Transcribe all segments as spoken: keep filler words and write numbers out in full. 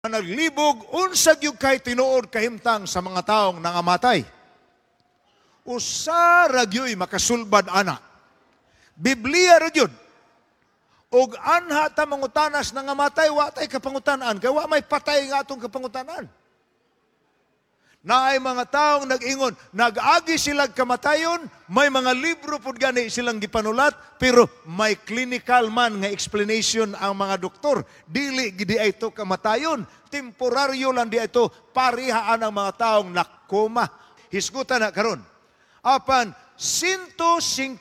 naglibog unsag yung kay tinuod kahimtang sa mga taong nangamatay. Usa ra gyoy makasulbad ana. Biblia ra gyud. Og anha ta mangutanas nangamatay wa tay kapangutan-an kay wa may patay nga atong kapangutan-an. Na ay mga taong nag-ingon, nag-agi silang kamatayon, may mga libro po gani silang gipanulat, pero may clinical man nga explanation ang mga doktor. Dili gidi ay ito kamatayon, temporaryo lang di ito, parihaan ang mga taong nakoma. Hisgutan na karon. Apan, one hundred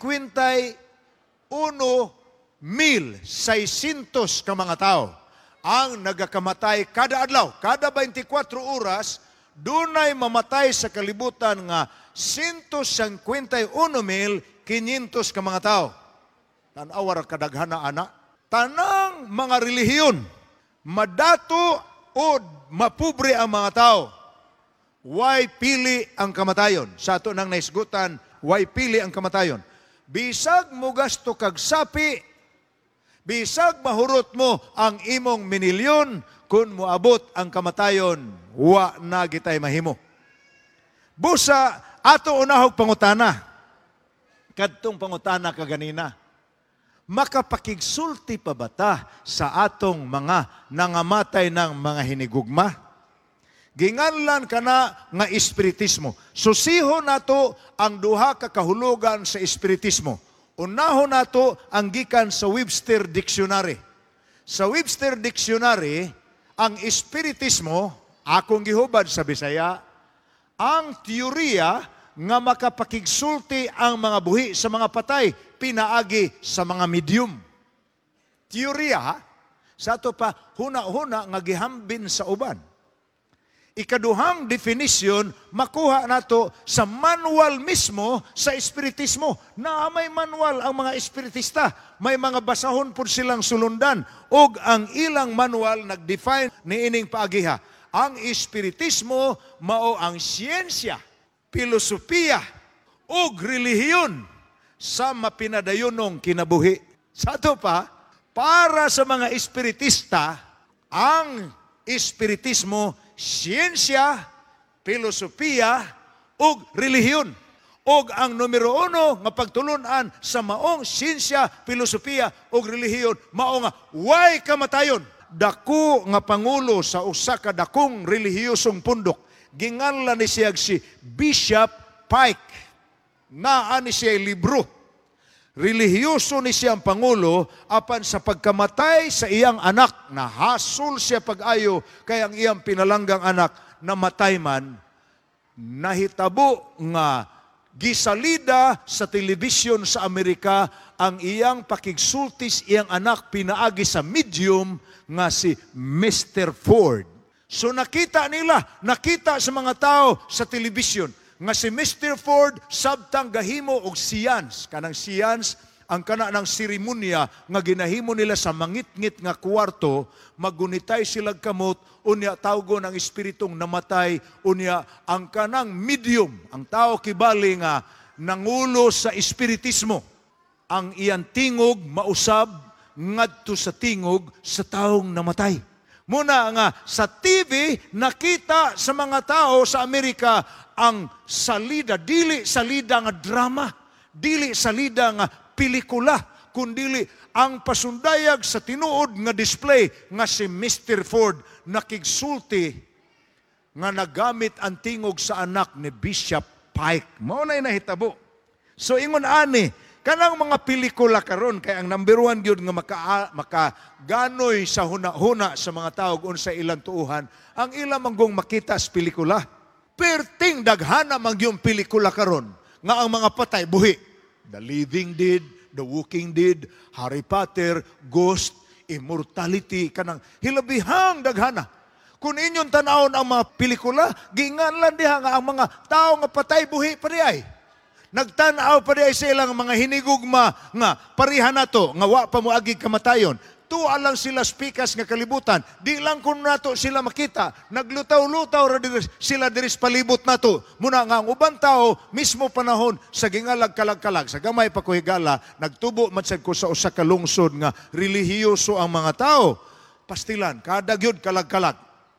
fifty-one mil seiscientos ka mga tao ang nagakamatay kada adlaw, kada twenty-four oras, dunay mamatay sa kalibutan nga one hundred fifty-one mil quinientos ka mga tao. Tan-awar kadaghana ana. Tanang mga relihiyon, madato o mapubre ang mga tao. Way pili ang kamatayon. Sa ato nang naisgutan, way pili ang kamatayon. Bisag mo gasto kag sapi, bisag mahurot mo ang imong minilyon, kung moabot ang kamatayon, wa na gitay mahimo. Busa, ato unahog pangutana. Kadtong pangutana kaganina. Makapakigsulti pa ba ta sa atong mga nangamatay ng mga hinigugma? Ginganlan kana nga espiritismo. Susiho nato ang duha ka kahulugan sa espiritismo. Unahon nato ang gikan sa Webster Dictionary. Sa Webster Dictionary, ang espiritismo, akong gihubad sa Bisaya, ang teorya nga makapakigsulti ang mga buhi sa mga patay, pinaagi sa mga medium. Teorya, sa ito pa, huna-huna nga gihambin sa uban. Ikaduhang definition, makuha nato sa manual mismo sa espiritismo. Na may manual ang mga espiritista. May mga basahon po silang sulundan. Og ang ilang manual nag-define ni ining paagiha. Ang espiritismo mao ang siyensya, filosofiya, og relihiyon sa mapinadayunong kinabuhi. Sa ito pa, para sa mga espiritista, ang espiritismo siyensya, filosofiya, ug relihiyon. Og ang numero uno nga pagtulunan sa maong siyensya, filosofiya, ug relihiyon, mao nga way kamatayon. Dako nga pangulo sa usa ka dakong relihiyosong pundok. Ginganlan ni siya si Bishop Pike. Naa ni siya libro. Relihiyoso ni siyang pangulo apan sa pagkamatay sa iyang anak, nahasol siya pag-ayo kay ang iyang pinalanggang anak namatay man, nahitabo nga gisalida sa telebisyon sa Amerika ang iyang pakigsultis iyang anak pinaagi sa medium nga si Mister Ford. So nakita nila, nakita sa mga tao sa telebisyon nga si Mister Ford sabtang gahimo og science. Kanang science, ang kana ng seremonya nga ginahimo nila sa mangit-ngit nga kwarto, magunitay sila kamot, unya tawgon ang espiritong namatay, unya ang kanang medium, ang tao kibali nga nangulo sa espiritismo. Ang iyang tingog mausab ngadto sa tingog sa taong namatay. Muna nga sa T V nakita sa mga tao sa Amerika ang salida, dili salida nga drama, dili salida nga pelikula, kundili ang pasundayag sa tinuod nga display nga si Mister Ford nakigsulti nga nagamit ang tingog sa anak ni Bishop Pike. Mao na nahitabo. So ingon ani, kanang mga pelikula karon kay ang number one gyud nga maka makaganoy sa huna-huna sa mga tao unsa ilang tuuhan, ang ilang manggong makita sa pelikula. Perting daghana man gyud pelikula karon nga ang mga patay buhi. The Living Dead, The Walking Dead, Harry Potter, Ghost, Immortality, kanang hilabihang daghana. Kung inyong tanawon ang mga pelikula, ginganlan diha nga ang mga tao nga patay buhi pa ay. Nagtanaw pa di sa ilang mga hinigugma nga parihan nato nga wa pa mo agi kamatayon. Tuwa lang sila spikas nga kalibutan. Di lang kung nato sila makita. Naglutaw-lutaw ra sila diris palibot nato. Muna nga ang ubang tao mismo panahon sa gingalag kalag-kalag sa gamay pa ko higala, nagtubo man sad ko sa usa ka lungsod nga relihiyoso ang mga tao. Pastilan kada gyud kalag-kalag.